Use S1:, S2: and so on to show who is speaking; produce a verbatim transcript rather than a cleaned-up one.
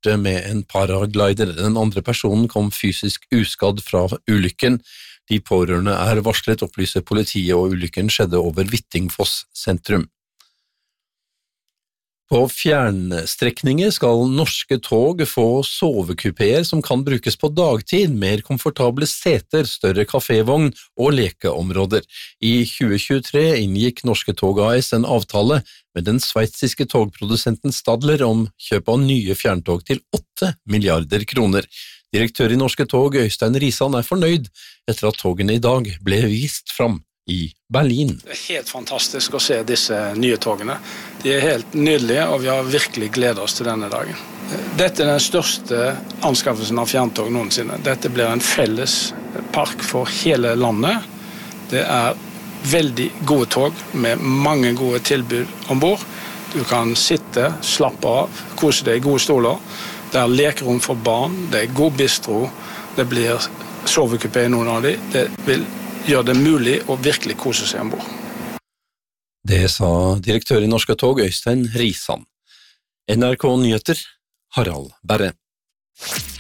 S1: styrte med en paraglider. Den andre personen kom fysisk uskadd fra ulykken. De pårørende er varslet, opplyser politiet, og ulykken skjedde over Hvittingfoss sentrum. På fjernstrekninger skal norske tog få sovekupeer som kan brukes på dagtid, mer komfortable seter, større kafévogn og lekeområder. I tjue tjuetre inngikk Norske Tog A S en avtale med den sveitsiske togprodusenten Stadler om kjøp av nye fjerntog til åtte milliarder kroner. Direktør i Norske Tog, Øystein Risan, er fornøyd etter at togene i dag ble vist fram i Berlin.
S2: Det er helt fantastisk å se disse nye togene. De er helt nydelige, og vi har virkelig gledet oss til denne dagen. Dette er den største anskaffelsen av fjerntog noensinne. Dette blir en felles park for hele landet. Det er veldig gode tog med mange gode tilbud ombord. Du kan sitte, slappe av, kose deg i gode stoler. Det er lekerom for barn, det er god bistro, det blir sovekupé i noen av de. Det vil gjør det mulig å virkelig kose seg ombord.
S1: Det sa direktør i Norske Tog, Øystein Risan. N R K Nyheter, Harald Berre.